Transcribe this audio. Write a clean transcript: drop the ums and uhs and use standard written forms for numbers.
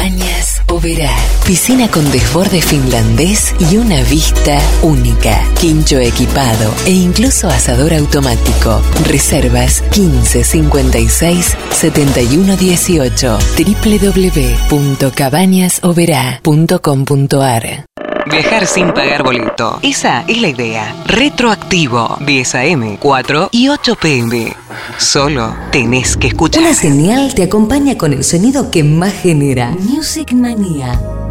Cabañas Oberá. Piscina con desborde finlandés y una vista única. Quincho equipado e incluso asador automático. Reservas 15 56 71 18. www.cabañasoberá.com.ar. Viajar sin pagar boleto. Esa es la idea. Retroactivo. 10 AM, 4 y 8 PM. Solo tenés que escuchar. Una señal te acompaña con el sonido que más genera. Music Manía.